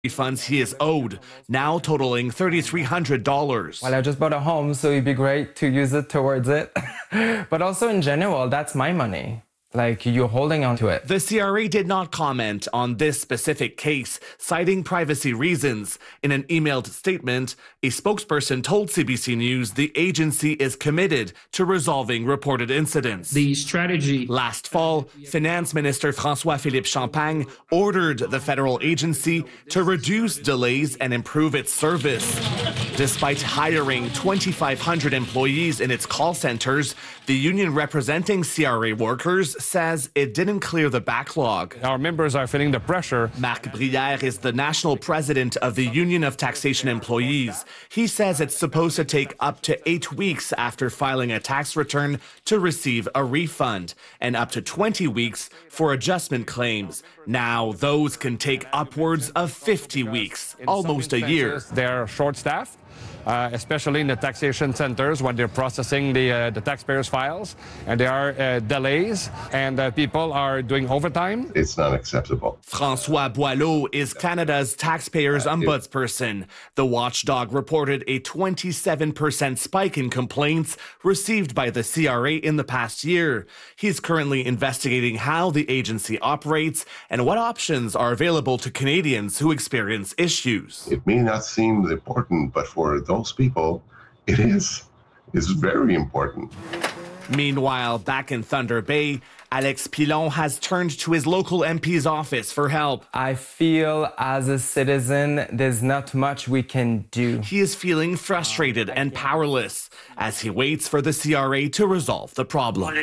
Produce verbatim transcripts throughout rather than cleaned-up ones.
refunds he is owed, now totaling three thousand three hundred dollars. Well, I just bought a home, so it'd be great to use it towards it. But also in general, that's my money. Like, you're holding on to it. The C R A did not comment on this specific case, citing privacy reasons. In an emailed statement, a spokesperson told C B C News the agency is committed to resolving reported incidents. The strategy. Last fall, Finance Minister François-Philippe Champagne ordered the federal agency to reduce delays and improve its service. Despite hiring twenty-five hundred employees in its call centers, the union representing C R A workers says it didn't clear the backlog. Our members are feeling the pressure. Marc Brière is the national president of the Union of Taxation Employees. He says it's supposed to take up to eight weeks after filing a tax return to receive a refund, and up to twenty weeks for adjustment claims. Now, those can take upwards of fifty weeks, almost a year. They're short-staffed. Uh, especially in the taxation centers when they're processing the, uh, the taxpayers' files. And there are uh, delays, and uh, people are doing overtime. It's not acceptable. François Boileau is Canada's taxpayers' ombudsperson. The watchdog reported a twenty-seven percent spike in complaints received by the C R A in the past year. He's currently investigating how the agency operates and what options are available to Canadians who experience issues. It may not seem important, but for those people, it is. It's very important. Meanwhile, back in Thunder Bay, Alex Pilon has turned to his local M P's office for help. I feel as a citizen, there's not much we can do. He is feeling frustrated and powerless as he waits for the C R A to resolve the problem.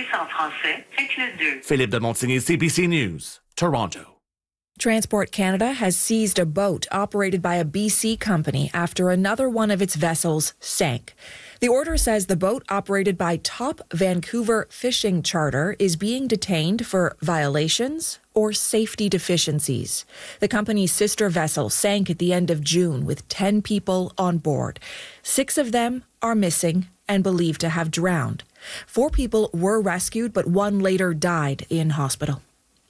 Philippe de Montigny, C B C News, Toronto. Transport Canada has seized a boat operated by a B C company after another one of its vessels sank. The order says the boat operated by Top Vancouver Fishing Charter is being detained for violations or safety deficiencies. The company's sister vessel sank at the end of June with ten people on board. Six of them are missing and believed to have drowned. Four people were rescued, but one later died in hospital.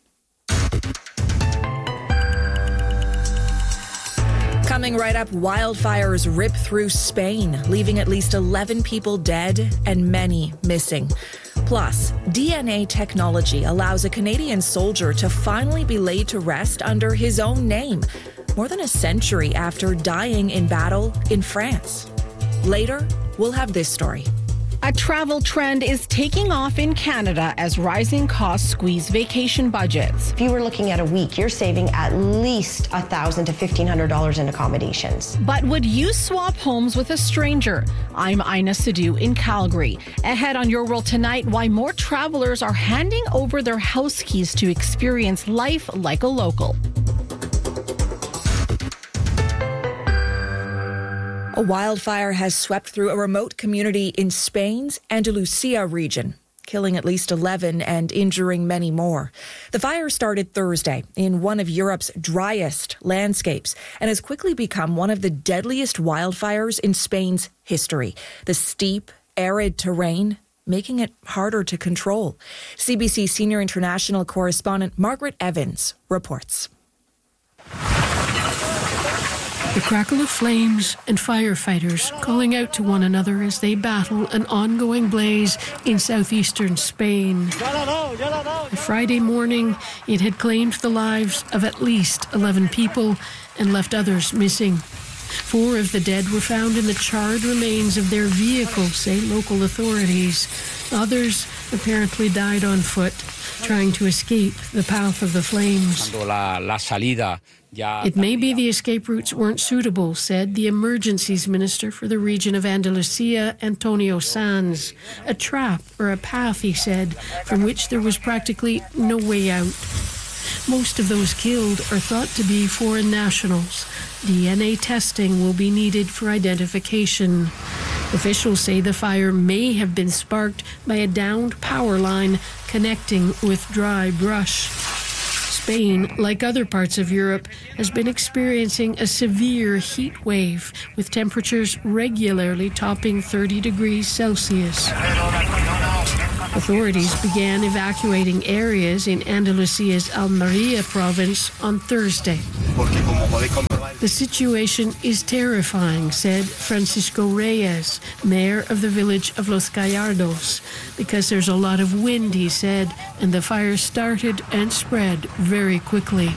Coming right up, wildfires rip through Spain, leaving at least eleven people dead and many missing. Plus, D N A technology allows a Canadian soldier to finally be laid to rest under his own name, more than a century after dying in battle in France. Later, we'll have this story. A travel trend is taking off in Canada as rising costs squeeze vacation budgets. If you were looking at a week, you're saving at least one thousand dollars to fifteen hundred dollars in accommodations. But would you swap homes with a stranger? I'm Ina Sidhu in Calgary. Ahead on Your World Tonight, why more travelers are handing over their house keys to experience life like a local. A wildfire has swept through a remote community in Spain's Andalusia region, killing at least eleven and injuring many more. The fire started Thursday in one of Europe's driest landscapes and has quickly become one of the deadliest wildfires in Spain's history. The steep, arid terrain making it harder to control. C B C senior international correspondent Margaret Evans reports. The crackle of flames and firefighters calling out to one another as they battle an ongoing blaze in southeastern Spain. The Friday morning, it had claimed the lives of at least eleven people and left others missing. Four of the dead were found in the charred remains of their vehicle, say local authorities. Others apparently died on foot, trying to escape the path of the flames. It may be the escape routes weren't suitable, said the emergencies minister for the region of Andalusia, Antonio Sanz. A trap or a path, he said, from which there was practically no way out. Most of those killed are thought to be foreign nationals. D N A testing will be needed for identification. Officials say the fire may have been sparked by a downed power line connecting with dry brush. Spain, like other parts of Europe, has been experiencing a severe heat wave with temperatures regularly topping thirty degrees Celsius. Authorities began evacuating areas in Andalusia's Almería province on Thursday. The situation is terrifying, said Francisco Reyes, mayor of the village of Los Gallardos, because there's a lot of wind, he said, and the fire started and spread very quickly.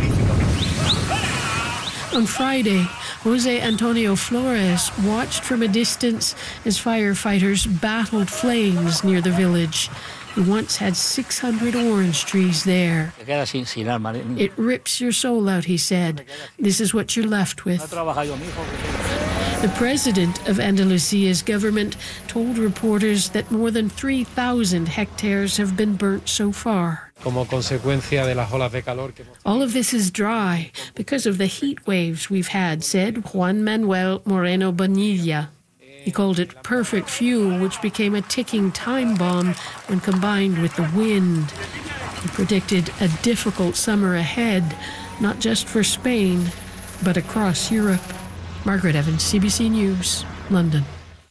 On Friday, Jose Antonio Flores watched from a distance as firefighters battled flames near the village. He once had six hundred orange trees there. It rips your soul out, he said. This is what you're left with. The president of Andalusia's government told reporters that more than three thousand hectares have been burnt so far. All of this is dry because of the heat waves we've had, said Juan Manuel Moreno Bonilla. He called it perfect fuel, which became a ticking time bomb when combined with the wind. He predicted a difficult summer ahead, not just for Spain, but across Europe. Margaret Evans, C B C News, London.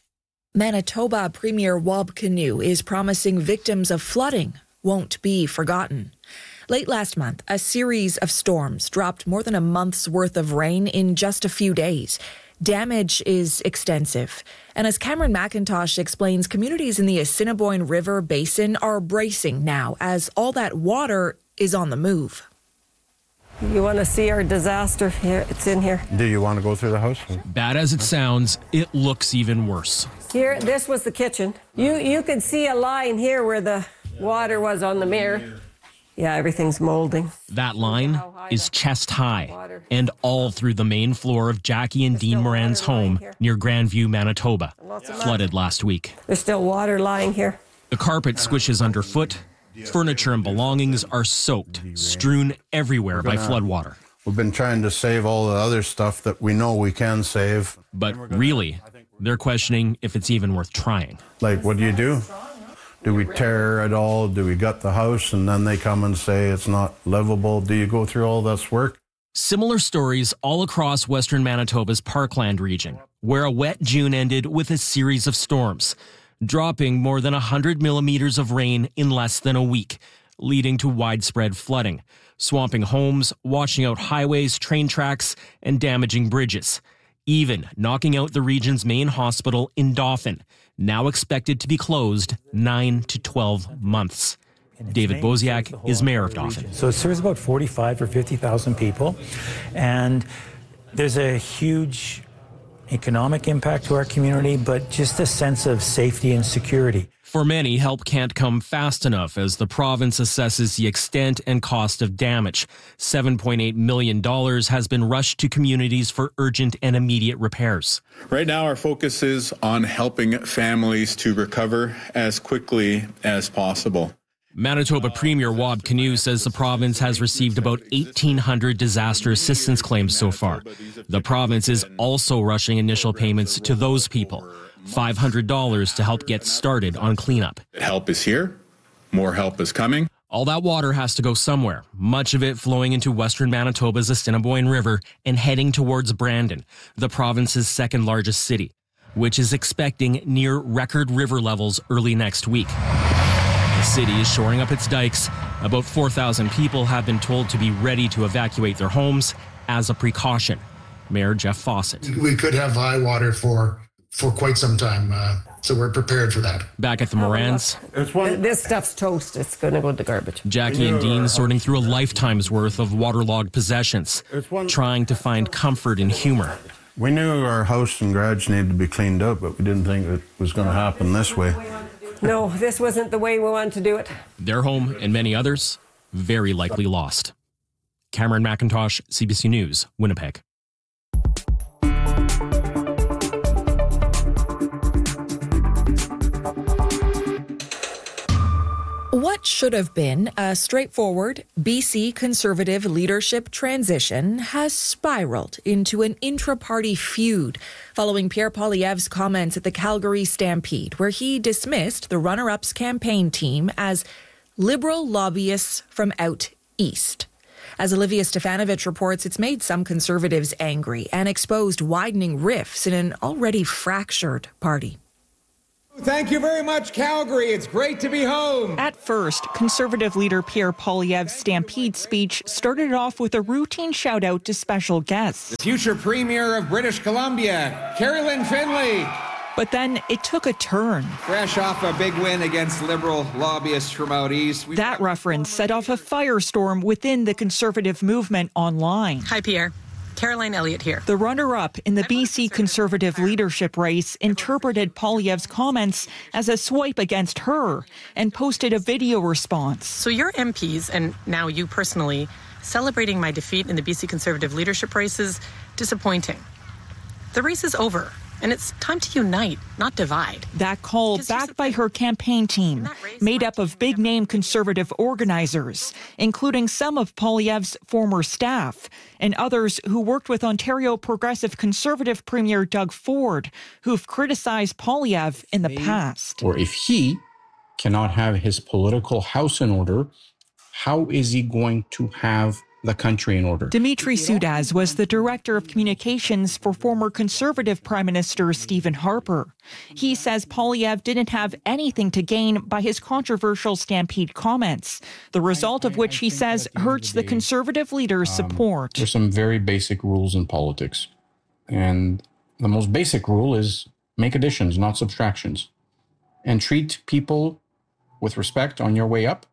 Manitoba Premier Wab Kinew is promising victims of flooding won't be forgotten. Late last month, a series of storms dropped more than a month's worth of rain in just a few days. Damage is extensive. And as Cameron McIntosh explains, communities in the Assiniboine River Basin are bracing now as all that water is on the move. You want to see our disaster? Here, it's in here. Do you want to go through the house? Bad as it sounds, it looks even worse. Here, this was the kitchen. You you could see a line here where the water was on the mirror. Yeah, everything's molding. That line is chest high and all through the main floor of Jackie and Dean Moran's home near Grandview, Manitoba, flooded last week. There's still water lying here. The carpet squishes underfoot. Furniture and belongings are soaked, strewn everywhere by floodwater. We've been trying to save all the other stuff that we know we can save. But really, they're questioning if it's even worth trying. Like, what do you do? Do we tear it all? Do we gut the house? And then they come and say it's not livable. Do you go through all this work? Similar stories all across western Manitoba's Parkland region, where a wet June ended with a series of storms, dropping more than one hundred millimeters of rain in less than a week, leading to widespread flooding, swamping homes, washing out highways, train tracks, and damaging bridges, even knocking out the region's main hospital in Dauphin, now expected to be closed nine to twelve months. David Boziak is mayor of Dauphin. So it serves about forty-five or fifty thousand people, and there's a huge economic impact to our community, but just a sense of safety and security. For many, help can't come fast enough as the province assesses the extent and cost of damage. seven point eight million dollars has been rushed to communities for urgent and immediate repairs. Right now, our focus is on helping families to recover as quickly as possible. Manitoba Premier Wab Kinew says the province has received about eighteen hundred disaster assistance claims so far. The province is also rushing initial payments to those people, five hundred dollars to help get started on cleanup. Help is here. More help is coming. All that water has to go somewhere, much of it flowing into western Manitoba's Assiniboine River and heading towards Brandon, the province's second largest city, which is expecting near record river levels early next week. The city is shoring up its dikes. About four thousand people have been told to be ready to evacuate their homes as a precaution. Mayor Jeff Fawcett. We could have high water for for quite some time, uh, so we're prepared for that. Back at the Morans. This stuff's toast. It's going to go to the garbage. Jackie and Dean sorting through a lifetime's worth of waterlogged possessions, trying to find comfort and humor. We knew our house and garage needed to be cleaned up, but we didn't think it was going to happen this way. No, this wasn't the way we wanted to do it. Their home and many others very likely lost. Cameron McIntosh, C B C News, Winnipeg. What should have been a straightforward B C Conservative leadership transition has spiraled into an intra-party feud following Pierre Poilievre's comments at the Calgary Stampede, where he dismissed the runner-up's campaign team as liberal lobbyists from out east. As Olivia Stefanovich reports, it's made some Conservatives angry and exposed widening rifts in an already fractured party. Thank you very much, Calgary. It's great to be home. At first, Conservative leader Pierre Poilievre's Stampede speech started off with a routine shout-out to special guests. The future Premier of British Columbia, Carolyn Finlay. But then it took a turn. Fresh off a big win against Liberal lobbyists from out east. We've that reference set off a firestorm within the Conservative movement online. Hi, Pierre. Caroline Elliott here. The runner-up in the B C Conservative leadership race interpreted Poilievre's comments as a swipe against her and posted a video response. So your M Ps, and now you personally, celebrating my defeat in the B C Conservative leadership race is disappointing. The race is over. And it's time to unite, not divide. That call, backed by her campaign team, made up of big-name Conservative organizers, including some of Poilievre's former staff and others who worked with Ontario Progressive Conservative Premier Doug Ford, who've criticized Poilievre in the past. Or if he cannot have his political house in order, how is he going to have the country in order? Dimitri Soudaz was the director of communications for former Conservative Prime Minister Stephen Harper. He says Poilievre didn't have anything to gain by his controversial Stampede comments, the result of which he says hurts the Conservative leader's support. Um, there's some very basic rules in politics. And the most basic rule is make additions, not subtractions. And treat people with respect on your way up,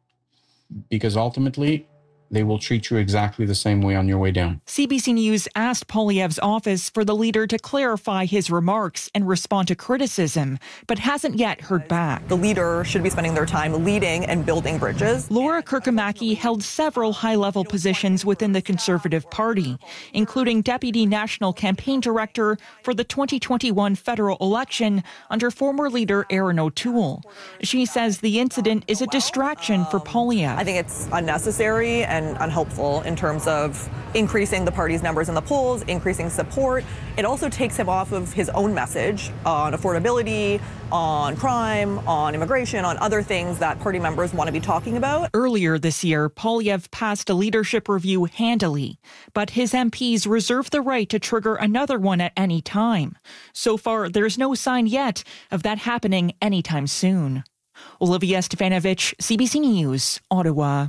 because ultimately they will treat you exactly the same way on your way down. C B C News asked Poilievre's office for the leader to clarify his remarks and respond to criticism, but hasn't yet heard back. The leader should be spending their time leading and building bridges. Laura Kirkamaki held several high-level positions within the Conservative Party, including Deputy National Campaign Director for the twenty twenty-one federal election under former leader Erin O'Toole. She says the incident is a distraction for Poilievre. I think it's unnecessary and unhelpful in terms of increasing the party's numbers in the polls, increasing support. It also takes him off of his own message on affordability, on crime, on immigration, on other things that party members want to be talking about. Earlier this year, Poilievre passed a leadership review handily, but his M Ps reserve the right to trigger another one at any time. So far, there's no sign yet of that happening anytime soon. Olivia Stefanovich, C B C News, Ottawa.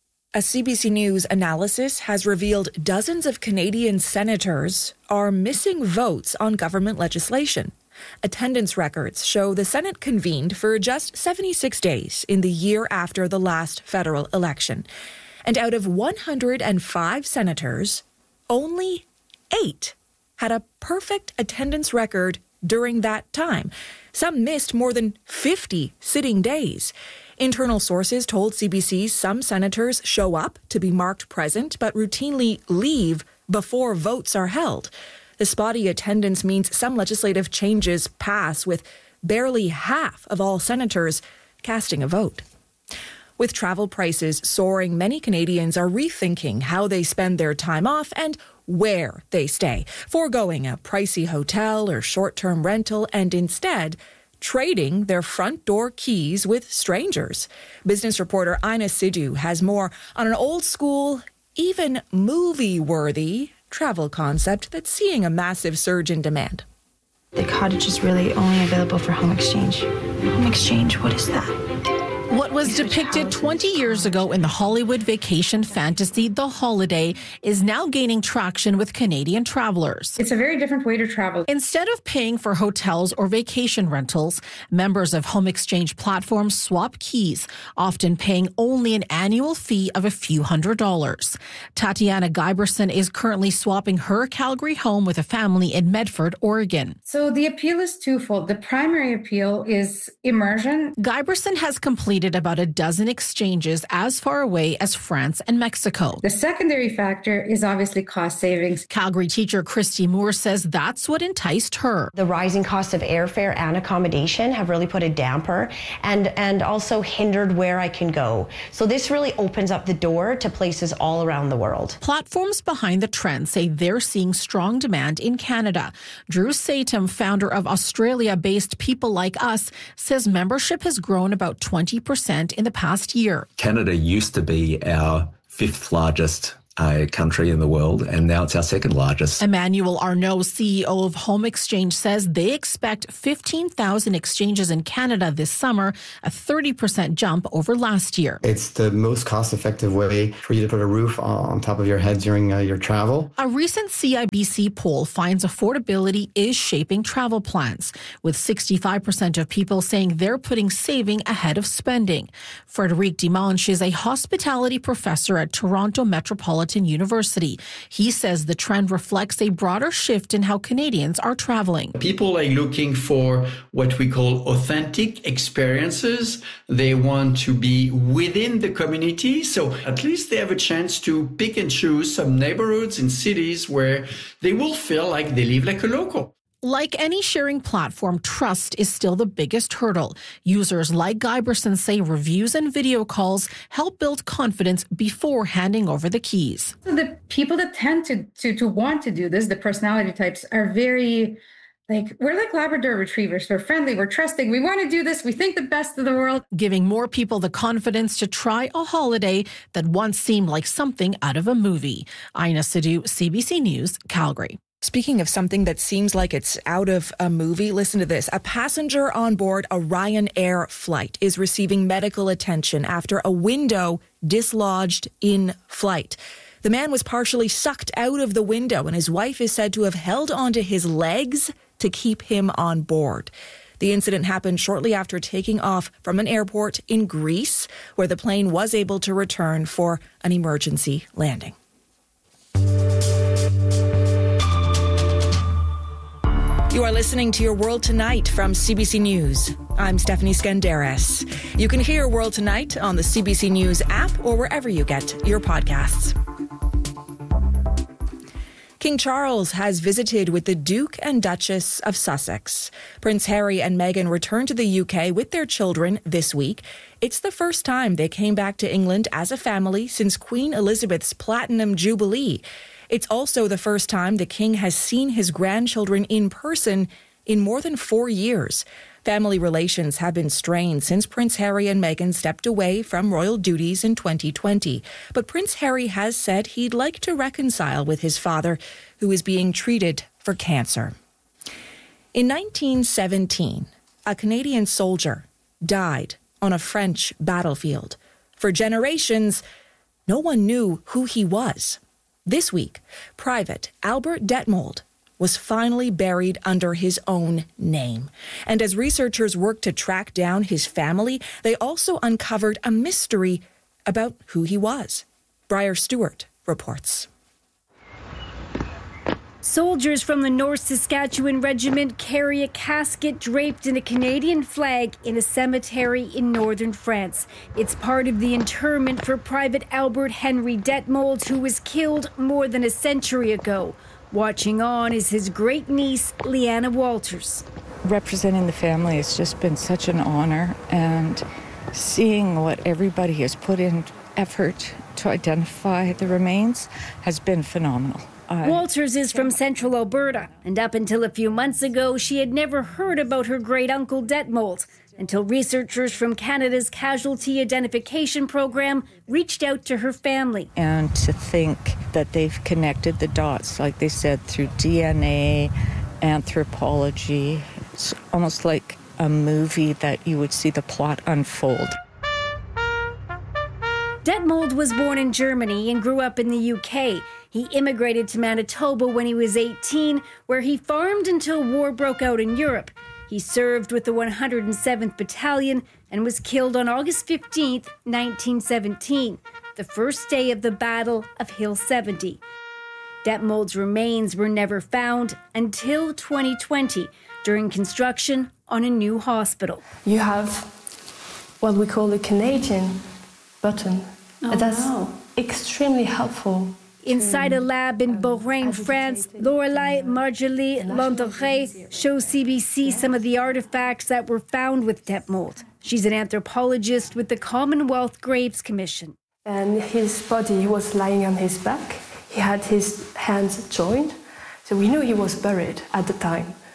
A C B C News analysis has revealed dozens of Canadian senators are missing votes on government legislation. Attendance records show the Senate convened for just seventy-six days in the year after the last federal election. And out of one hundred five senators, only eight had a perfect attendance record during that time. Some missed more than fifty sitting days. Internal sources told C B C some senators show up to be marked present but routinely leave before votes are held. The spotty attendance means some legislative changes pass with barely half of all senators casting a vote. With travel prices soaring, many Canadians are rethinking how they spend their time off and where they stay, foregoing a pricey hotel or short-term rental and instead trading their front door keys with strangers. Business reporter Ina Sidhu has more on an old school, even movie-worthy travel concept that's seeing a massive surge in demand. The cottage is really only available for home exchange. Home exchange, what is that? What was depicted twenty years ago in the Hollywood vacation fantasy The Holiday is now gaining traction with Canadian travelers. It's a very different way to travel. Instead of paying for hotels or vacation rentals, members of home exchange platforms swap keys, often paying only an annual fee of a few hundred dollars. Tatiana Giberson is currently swapping her Calgary home with a family in Medford, Oregon. So the appeal is twofold. The primary appeal is immersion. Giberson has completed about a dozen exchanges as far away as France and Mexico. The secondary factor is obviously cost savings. Calgary teacher Christy Moore says that's what enticed her. The rising cost of airfare and accommodation have really put a damper and, and also hindered where I can go. So this really opens up the door to places all around the world. Platforms behind the trend say they're seeing strong demand in Canada. Drew Satum, founder of Australia-based People Like Us, says membership has grown about twenty percent in the past year. Canada used to be our fifth largest uh, country in the world, and now it's our second largest. Emmanuel Arnault, C E O of Home Exchange, says they expect fifteen thousand exchanges in Canada this summer, a thirty percent jump over last year. It's the most cost-effective way for you to put a roof on top of your head during uh, your travel. A recent C I B C poll finds affordability is shaping travel plans, with sixty-five percent of people saying they're putting saving ahead of spending. Frédéric Dimanche is a hospitality professor at Toronto Metropolitan University. He says the trend reflects a broader shift in how Canadians are traveling. People are looking for what we call authentic experiences. They want to be within the community, so at least they have a chance to pick and choose some neighborhoods in cities where they will feel like they live like a local. Like any sharing platform, trust is still the biggest hurdle. Users like Guiberson say reviews and video calls help build confidence before handing over the keys. So the people that tend to, to, to want to do this, the personality types, are very, like, we're like Labrador retrievers. We're friendly, we're trusting, we want to do this, we think the best of the world. Giving more people the confidence to try a holiday that once seemed like something out of a movie. Aina Sidhu, C B C News, Calgary. Speaking of something that seems like it's out of a movie, listen to this. A passenger on board a Ryanair flight is receiving medical attention after a window dislodged in flight. The man was partially sucked out of the window, and his wife is said to have held onto his legs to keep him on board. The incident happened shortly after taking off from an airport in Greece, where the plane was able to return for an emergency landing. You are listening to Your World Tonight from C B C News. I'm Stephanie Skandaris. You can hear World Tonight on the C B C News app or wherever you get your podcasts. King Charles has visited with the Duke and Duchess of Sussex. Prince Harry and Meghan returned to the U K with their children this week. It's the first time they came back to England as a family since Queen Elizabeth's Platinum Jubilee. It's also the first time the king has seen his grandchildren in person in more than four years. Family relations have been strained since Prince Harry and Meghan stepped away from royal duties in twenty twenty. But Prince Harry has said he'd like to reconcile with his father, who is being treated for cancer. In nineteen seventeen, a Canadian soldier died on a French battlefield. For generations, no one knew who he was. This week, Private Albert Detmold was finally buried under his own name. And as researchers worked to track down his family, they also uncovered a mystery about who he was. Briar Stewart reports. Soldiers from the North Saskatchewan Regiment carry a casket draped in a Canadian flag in a cemetery in northern France. It's part of the interment for Private Albert Henry Detmold, who was killed more than a century ago. Watching on is his great-niece, Leanna Walters. Representing the family has just been such an honor, and seeing what everybody has put in effort to identify the remains has been phenomenal. Walters is from central Alberta, and up until a few months ago, she had never heard about her great-uncle Detmold until researchers from Canada's Casualty Identification Program reached out to her family. And to think that they've connected the dots, like they said, through D N A, anthropology. It's almost like a movie that you would see the plot unfold. Detmold was born in Germany and grew up in the U K. He immigrated to Manitoba when he was eighteen, where he farmed until war broke out in Europe. He served with the one hundred seventh Battalion and was killed on August fifteenth, nineteen seventeen, the first day of the Battle of Hill seventy. Detmold's remains were never found until twenty twenty, during construction on a new hospital. You have what we call the Canadian button. Oh, That's wow. extremely helpful. Inside a lab in Beaurain, France, Lorelei Marjolie Landoré shows C B C some of the artifacts that were found with Detmold. She's an anthropologist with the Commonwealth Graves Commission. And his body was lying on his back. He had his hands joined. So we knew he was buried at the time.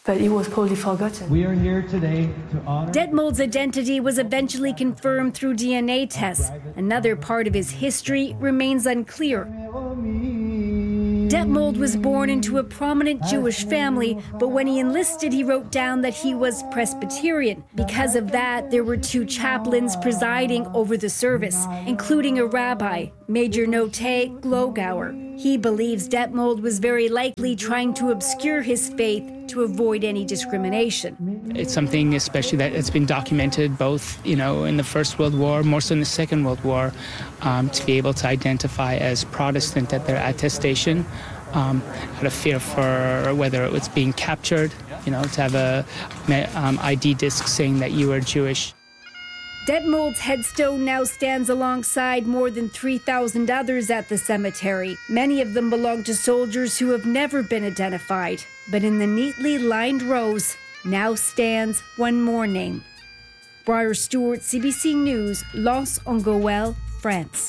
but it was probably forgotten. We are here today to honor... Detmold's identity was eventually confirmed through D N A tests. Another part of his history remains unclear. Detmold was born into a prominent Jewish family, but when he enlisted, he wrote down that he was Presbyterian. Because of that, there were two chaplains presiding over the service, including a rabbi, Major Noté Glogauer. He believes Detmold was very likely trying to obscure his faith to avoid any discrimination. It's something especially that it's been documented both, you know, in the First World War, more so in the Second World War, um, to be able to identify as Protestant at their attestation, um, out of fear for whether it was being captured, you know, to have a um, I D disc saying that you were Jewish. Detmold's headstone now stands alongside more than three thousand others at the cemetery. Many of them belong to soldiers who have never been identified. But in the neatly lined rows now stands one more name. Briar Stewart, C B C News, Lens-en-Goël, France.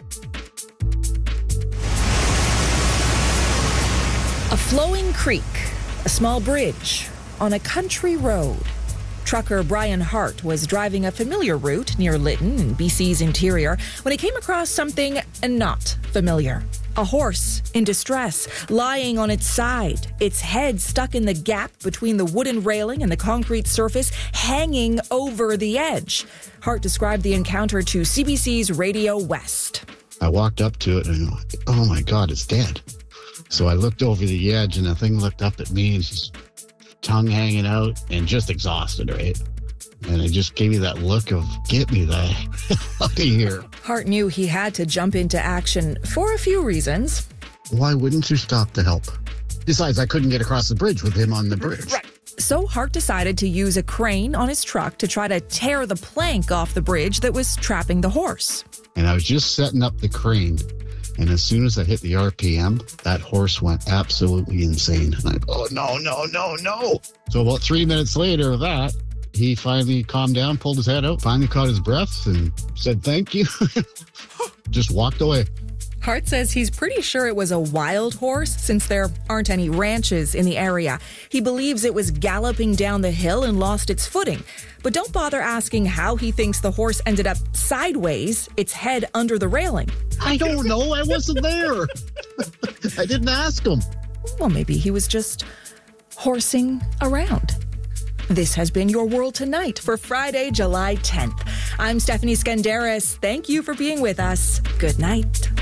A flowing creek, a small bridge on a country road. Trucker Brian Hart was driving a familiar route near Lytton in B C's interior when he came across something not familiar. A horse in distress, lying on its side, its head stuck in the gap between the wooden railing and the concrete surface, hanging over the edge. Hart described the encounter to C B C's Radio West. I walked up to it and, oh my God, it's dead. So I looked over the edge and the thing looked up at me and she's tongue hanging out and just exhausted, right? And it just gave me that look of, get me the hell out of here. Hart knew he had to jump into action for a few reasons. Why wouldn't you stop to help? Besides, I couldn't get across the bridge with him on the bridge. Right. So Hart decided to use a crane on his truck to try to tear the plank off the bridge that was trapping the horse. And I was just setting up the crane. And as soon as I hit the R P M, that horse went absolutely insane. And I go, oh, no, no, no, no. So about three minutes later of that, he finally calmed down, pulled his head out, finally caught his breath and said, thank you. Just walked away. Hart says he's pretty sure it was a wild horse since there aren't any ranches in the area. He believes it was galloping down the hill and lost its footing. But don't bother asking how he thinks the horse ended up sideways, its head under the railing. I don't know. I wasn't there. I didn't ask him. Well, maybe he was just horsing around. This has been Your World Tonight for Friday, July tenth. I'm Stephanie Skandaris. Thank you for being with us. Good night.